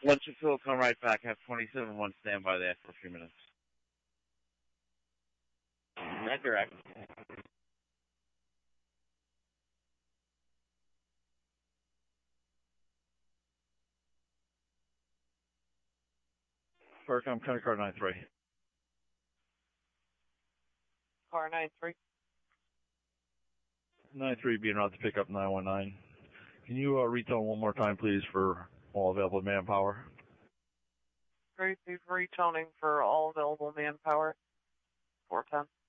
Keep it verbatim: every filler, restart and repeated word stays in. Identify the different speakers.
Speaker 1: Once you fill, come right back. Have twenty-seven one stand by there for a few minutes. Not direct. Farcom, County Car nine three.
Speaker 2: Car nine three.
Speaker 1: nine three being route to pick up nine one nine. Can you uh, retone one more time, please, for all available manpower?
Speaker 2: Great, retoning for all available manpower. four ten.